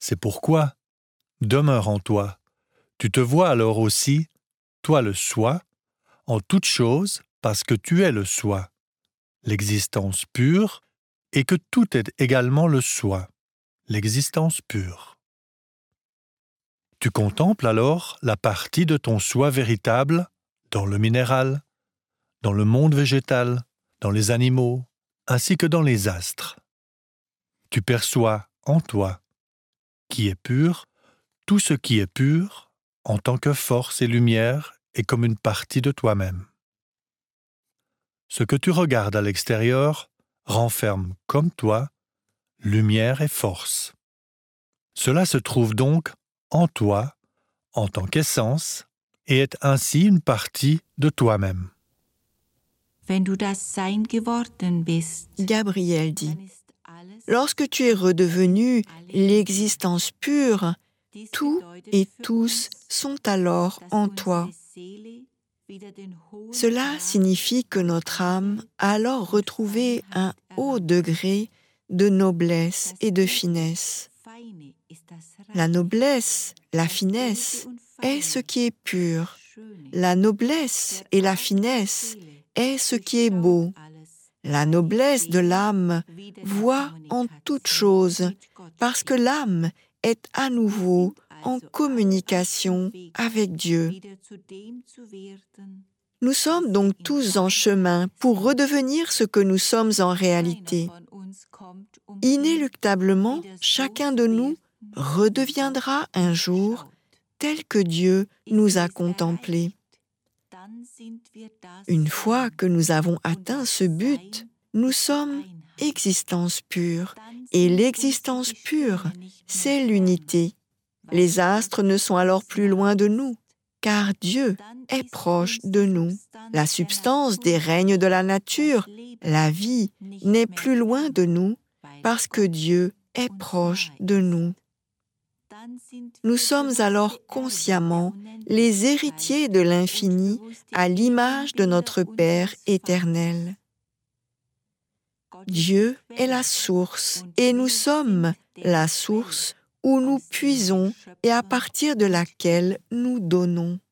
C'est pourquoi, demeure en toi. Tu te vois alors aussi, toi le soi, en toute chose parce que tu es le soi, l'existence pure, et que tout est également le soi, l'existence pure. Tu contemples alors la partie de ton soi véritable dans le minéral, dans le monde végétal, dans les animaux, ainsi que dans les astres. Tu perçois en toi, qui est pur, tout ce qui est pur, en tant que force et lumière et comme une partie de toi-même. Ce que tu regardes à l'extérieur renferme comme toi lumière et force. Cela se trouve donc en toi, en tant qu'essence, et est ainsi une partie de toi-même. Gabriel dit, lorsque tu es redevenu l'existence pure, tout et tous sont alors en toi. Cela signifie que notre âme a alors retrouvé un haut degré de noblesse et de finesse. La noblesse, la finesse est ce qui est pur. La noblesse et la finesse est ce qui est beau. La noblesse de l'âme voit en toute chose, parce que l'âme est à nouveau en communication avec Dieu. Nous sommes donc tous en chemin pour redevenir ce que nous sommes en réalité. Inéluctablement, chacun de nous redeviendra un jour tel que Dieu nous a contemplés. Une fois que nous avons atteint ce but, nous sommes existence pure. Et l'existence pure, c'est l'unité. Les astres ne sont alors plus loin de nous, car Dieu est proche de nous. La substance des règnes de la nature, la vie, n'est plus loin de nous, parce que Dieu est proche de nous. Nous sommes alors consciemment les héritiers de l'infini à l'image de notre Père éternel. Dieu est la source et nous sommes la source où nous puisons et à partir de laquelle nous donnons.